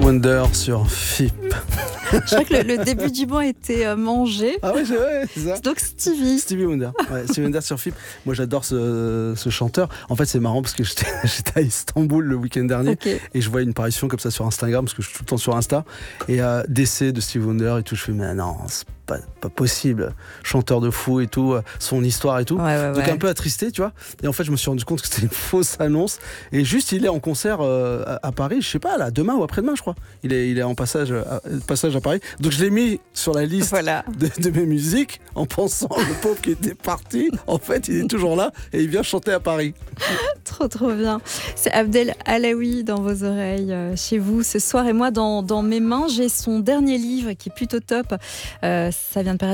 Wonder sur FIP. Je crois que le début du mot a été mangé. Ah ouais, c'est ça. Donc Stevie Wonder. Ouais, Stevie Wonder sur FIP. Moi j'adore ce chanteur. En fait c'est marrant parce que j'étais à Istanbul le week-end dernier et je vois une parution comme ça sur Instagram parce que je suis tout le temps sur Insta et décès de Stevie Wonder et tout. Je fais mais non, c'est pas possible. Chanteur de fou et tout, son histoire et tout. Donc un peu attristé, tu vois. Et en fait je me suis rendu compte que c'était une fausse annonce et juste il est en concert à Paris, je sais pas là, demain ou après-demain je crois. Il est en passage à Paris. Donc je l'ai mis sur la liste de mes musiques en pensant le pauvre qui était parti. En fait, il est toujours là et il vient chanter à Paris. Trop bien. C'est Abdel Alaoui dans vos oreilles, chez vous ce soir. Et moi, dans mes mains, j'ai son dernier livre qui est plutôt top. Ça vient de paraître